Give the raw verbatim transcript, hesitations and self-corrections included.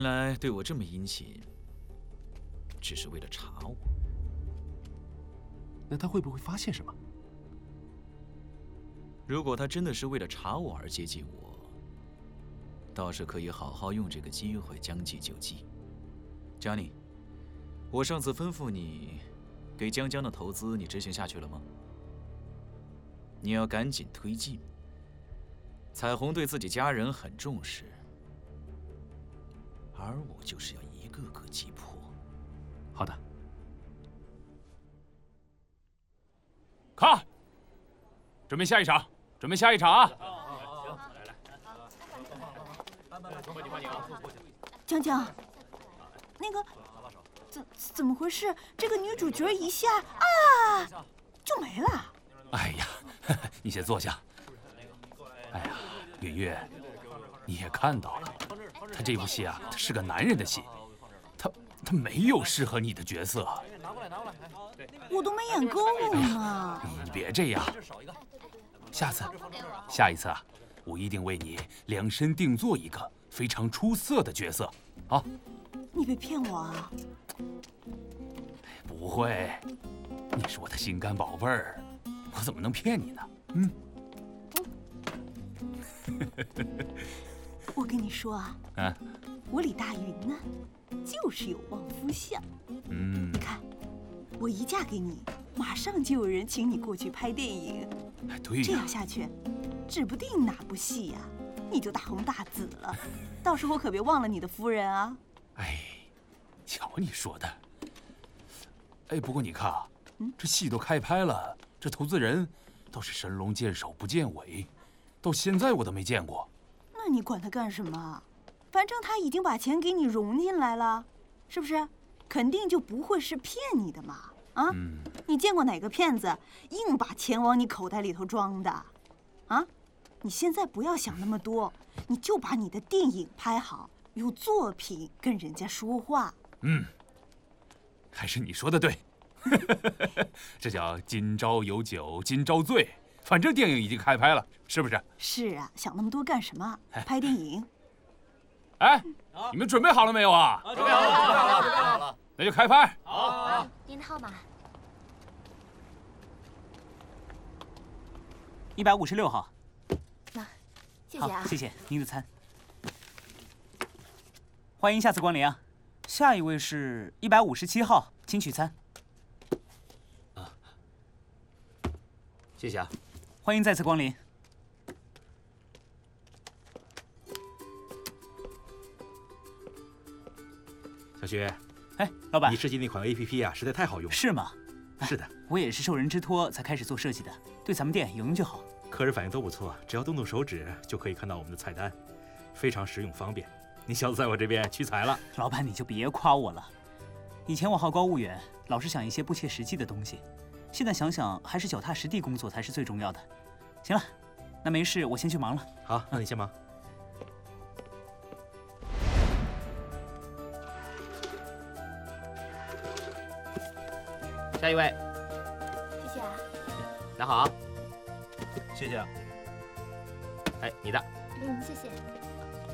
原来对我这么殷勤，只是为了查我。 那他会不会发现什么？ 如果他真的是为了查我而接近我，倒是可以好好用这个机会将计就计。佳妮，我上次吩咐你给江江的投资，你执行下去了吗？你要赶紧推进。彩虹对自己家人很重视，而我就是要一个个击破。 好的。 看，准备下一场，准备下一场啊！ 江江，那个，怎怎么回事？这个女主角一下啊就没了。 哎呀，你先坐下。哎呀，月月，你也看到了，他这部戏啊，他是个男人的戏，他他没有适合你的角色。 我都没演够呢。 你别这样，下次，下一次啊，我一定为你量身定做一个非常出色的角色，啊！ 你别骗我啊！ 不会，你是我的心肝宝贝儿，我怎么能骗你呢？嗯。 我跟你说啊， 啊， 我李大云呢，就是有望夫相。 嗯， 你看，我一嫁给你，马上就有人请你过去拍电影。 哎，对呀。 这样下去，指不定哪部戏呀、啊，你就大红大紫了。到时候可别忘了你的夫人啊。 哎，瞧你说的。哎，不过你看啊，嗯、这戏都开拍了，这投资人倒是神龙见首不见尾，到现在我都没见过。 那你管他干什么？反正他已经把钱给你融进来了，是不是？肯定就不会是骗你的嘛。啊，嗯、你见过哪个骗子硬把钱往你口袋里头装的？啊，你现在不要想那么多，你就把你的电影拍好，有作品跟人家说话。 嗯，还是你说的对。这叫今朝有酒今朝醉，反正电影已经开拍了，是不是？ 是啊，想那么多干什么？拍电影。 哎，你们准备好了没有啊？ 准备好了，准备好了，准备好了。 那就开拍。 好， 您的号码。 一百五十六号。 那，谢谢啊。 谢谢您的餐。欢迎下次光临啊！下一位是一百五十七号，请取餐。 啊，谢谢啊。 欢迎再次光临。 小徐， 哎，老板， 你设计那款 A P P 啊，实在太好用了。 是吗？ 是的， 我也是受人之托才开始做设计的，对咱们店有用就好。 客人反应都不错，只要动动手指就可以看到我们的菜单，非常实用方便。你小子在我这边屈才了。 老板，你就别夸我了。以前我好高骛远，老是想一些不切实际的东西，现在想想还是脚踏实地工作才是最重要的。行了，那没事，我先去忙了。 好，那你先忙。下一位， 谢谢啊。 拿好啊。 谢谢啊。 哎，你的。 嗯，谢谢。